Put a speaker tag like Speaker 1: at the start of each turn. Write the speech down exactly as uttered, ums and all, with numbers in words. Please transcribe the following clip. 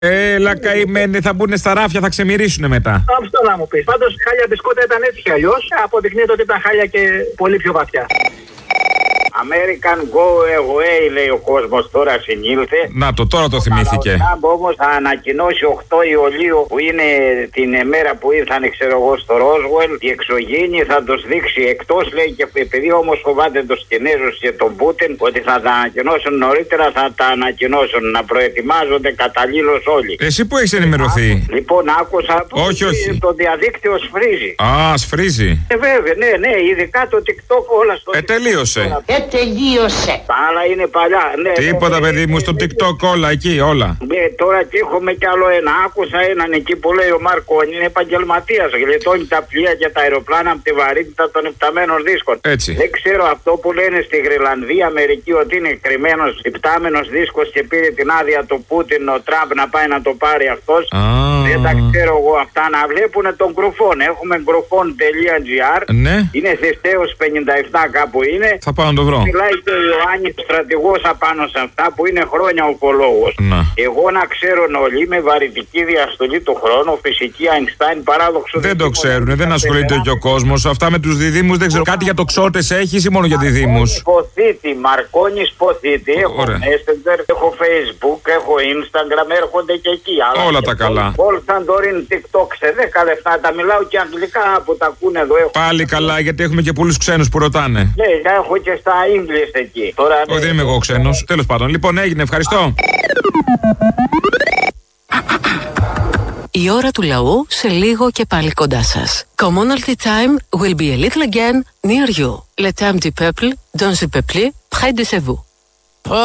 Speaker 1: Έλα καημένοι, θα μπουν στα ράφια, θα ξεμυρίσουνε μετά.
Speaker 2: Αυτό να μου πεις. Πάντως χάλια μπισκότα ήταν έτσι κι αλλιώς. Αποδεικνύεται ότι ήταν χάλια και πολύ πιο βαθιά.
Speaker 3: American Go Away λέει ο κόσμος, τώρα συνήλθε.
Speaker 1: Να το, τώρα το θυμήθηκε.
Speaker 3: Ο Τραμπ όμως θα ανακοινώσει οκτώ Ιουλίου, που είναι την μέρα που ήρθαν, ξέρω εγώ, στο Ρόσουελ, οι εξωγήινοι θα τους δείξει εκτός, λέει, και επειδή όμως φοβάται τους Κινέζους και τον Πούτιν, ότι θα τα ανακοινώσουν νωρίτερα, θα τα ανακοινώσουν, να προετοιμάζονται καταλήλως όλοι.
Speaker 1: Εσύ που έχεις ενημερωθεί?
Speaker 3: Λοιπόν, άκουσα
Speaker 1: όχι, όχι.
Speaker 3: το διαδίκτυο σφρίζει.
Speaker 1: Α, σφρίζει.
Speaker 3: Ε, βέβαια, ναι, ναι, ειδικά το TikTok, όλα στο.
Speaker 1: Ε, τελείωσε.
Speaker 3: Ε, τελείωσε. Τα άλλα είναι παλιά. Ναι,
Speaker 1: τίποτα,
Speaker 3: ναι,
Speaker 1: παιδί μου, στο TikTok όλα, εκεί, όλα.
Speaker 3: Ναι, τώρα και έχουμε κι άλλο ένα. Άκουσα έναν εκεί που λέει ο Μαρκόνι, είναι επαγγελματίας. Γλιτώνει τα πλοία και τα αεροπλάνα από τη βαρύτητα των υπταμένων δίσκων.
Speaker 1: Έτσι.
Speaker 3: Δεν ξέρω αυτό που λένε στη Γρυλανδία, Αμερική, ότι είναι κρυμμένος υπτάμενος δίσκος και πήρε την άδεια του Πούτιν ο Τραμπ να πάει να το πάρει αυτός. Δεν τα ξέρω εγώ αυτά, να βλέπουν τον Γκρουφόν. Έχουμε γκρουφόν.gr.
Speaker 1: Ναι.
Speaker 3: Είναι Θηστέως πενήντα επτά, κάπου είναι.
Speaker 1: Θα πάω να το βρω.
Speaker 3: Μιλάει και ο Ιωάννης στρατηγός απάνω σε αυτά, που είναι χρόνια ουφολόγος.
Speaker 1: Να.
Speaker 3: Εγώ να ξέρουν όλοι, με βαρυτική διαστολή του χρόνου, φυσική Αϊνστάιν, παράδοξο.
Speaker 1: Δεν το ξέρουν, δεν ασχολείται και ο κόσμος. Αυτά με τους διδήμους δεν ξέρω. Κάτι για τοξότες έχεις ή μόνο για διδήμους?
Speaker 3: Ποθήτη, Μαρκόνης Ποθήτη. Έχω Messenger, έχω Facebook, έχω Instagram, έρχονται και εκεί.
Speaker 1: Όλα τα καλά.
Speaker 3: Πολ Σαντορίν, TikTok σε δέκα λεπτά. Τα μιλάω και αγγλικά που τα ακούνε εδώ. Έχω.
Speaker 1: Πάλι καλά, γιατί έχουμε και πολλούς ξένους που ρωτάνε.
Speaker 3: Ναι, έχω και στα English εκεί. Τώρα,
Speaker 1: όχι, δεν είμαι εγώ ξένος. Τέλος πάντων. Λοιπόν, έγινε, ευχαριστώ.
Speaker 4: Η ώρα του λαού σε λίγο και πάλι κοντά σας. Commonalty time will be a little again near you. Le temps du peuple, dans le peuple, près de vous.